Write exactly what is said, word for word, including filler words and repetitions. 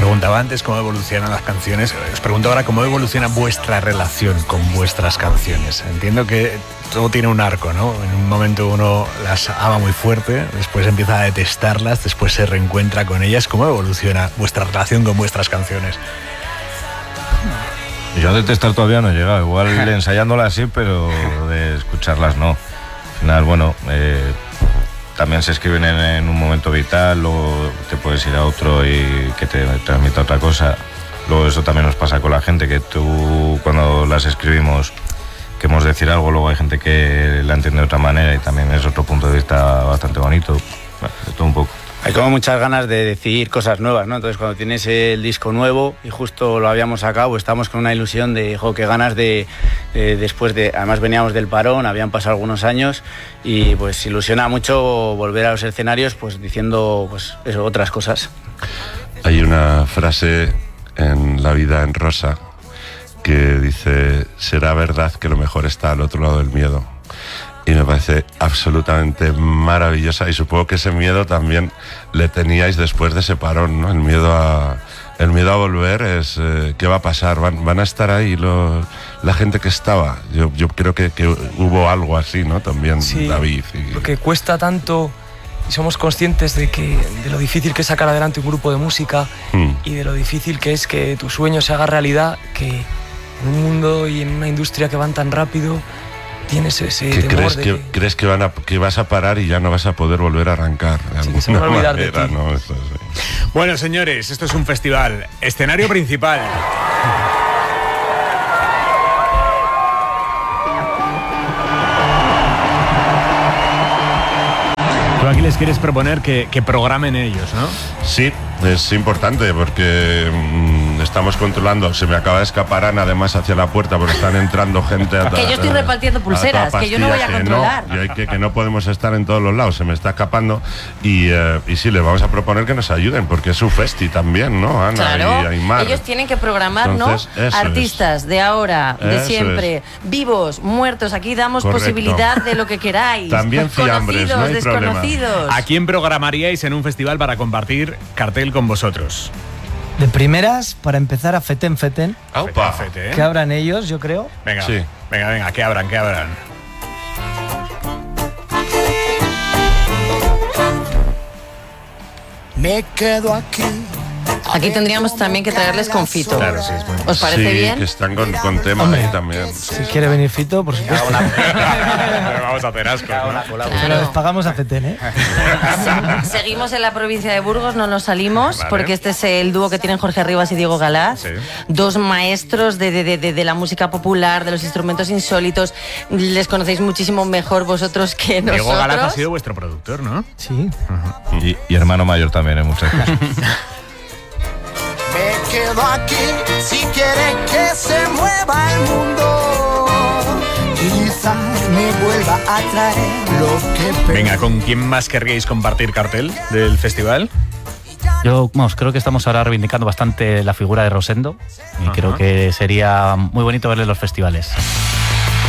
preguntaba antes cómo evolucionan las canciones. Os pregunto ahora cómo evoluciona vuestra relación con vuestras canciones. Entiendo que todo tiene un arco, ¿no? En un momento uno las ama muy fuerte, después empieza a detestarlas, después se reencuentra con ellas. ¿Cómo evoluciona vuestra relación con vuestras canciones? Yo a detestar todavía no he llegado. Igual ensayándolas sí, pero de escucharlas no. Al final, bueno... Eh, También se escriben en, en un momento vital, luego te puedes ir a otro y que te transmita otra cosa. Luego eso también nos pasa con la gente, que tú cuando las escribimos queremos decir algo, luego hay gente que la entiende de otra manera y también es otro punto de vista bastante bonito. Bueno, de todo un poco. Hay como muchas ganas de decir cosas nuevas, ¿no? Entonces cuando tienes el disco nuevo y justo lo habíamos sacado, pues estamos con una ilusión de, jo, qué ganas de, de, después de, además veníamos del parón, habían pasado algunos años y pues ilusiona mucho volver a los escenarios pues diciendo pues eso, otras cosas. Hay una frase en La vida en rosa que dice: será verdad que lo mejor está al otro lado del miedo. Y me parece absolutamente maravillosa, y supongo que ese miedo también le teníais después de ese parón, ¿no? El miedo a, el miedo a volver es eh, ¿qué va a pasar? ¿Van, van a estar ahí los, la gente que estaba? Yo, yo creo que, que hubo algo así, ¿no? También, sí, David. Y... Porque cuesta tanto y somos conscientes de, que, de lo difícil que es sacar adelante un grupo de música hmm. y de lo difícil que es que tu sueño se haga realidad, que en un mundo y en una industria que van tan rápido... Tienes ese ¿Qué temor crees, de que, que... crees que, van a, que vas a parar y ya no vas a poder volver a arrancar? De sí, que se van a olvidar manera, de ti. ¿no? Eso, sí. Bueno, señores, esto es un festival. Escenario principal. Tú aquí les quieres proponer que, que programen ellos, ¿no? Sí, es importante porque mmm, estamos controlando. Se me acaba de escapar Ana además hacia la puerta porque están entrando gente a que yo estoy repartiendo pulseras, que yo no voy a controlar. Que no, y hay que, que no podemos estar en todos los lados, se me está escapando. Y, eh, y sí, les vamos a proponer que nos ayuden porque es su festi también, ¿no, Ana? Claro, y Aymar. Ellos tienen que programar, Entonces, ¿no? Artistas es. de ahora, de eso siempre, es. Vivos, muertos. Aquí damos Correcto. Posibilidad de lo que queráis. También fiambres, no hay desconocidos. problema. ¿A quién programaríais en un festival para compartir cartel con vosotros? De primeras, para empezar, a Feten Feten. ¡Aupa! Feten, ¿eh? Que abran ellos, yo creo. Venga, sí. venga, venga, que abran, que abran. Me quedo aquí. Aquí tendríamos también que traerles con Fito. Claro, sí, es muy ¿Os parece sí, bien? que están con, con tema Hombre, ahí también. Si quiere venir Fito, por supuesto. Pero vamos a hacer asco, ¿no? Claro. Pero les pagamos a Feten, ¿eh? Seguimos en la provincia de Burgos, no nos salimos, Vale. porque este es el dúo que tienen Jorge Rivas y Diego Galás. Sí. Dos maestros de, de, de, de la música popular, de los instrumentos insólitos. Les conocéis muchísimo mejor vosotros que nosotros. Diego Galaz ha sido vuestro productor, ¿no? Sí. Uh-huh. Y, y hermano mayor también en muchas cosas. Me quedo aquí si quiere que se mueva el mundo. Quizás me vuelva a traer lo que perdí. Venga, ¿con quién más querríais compartir cartel del festival? Yo, vamos, creo que estamos ahora reivindicando bastante la figura de Rosendo y Ajá. creo que sería muy bonito verle en los festivales.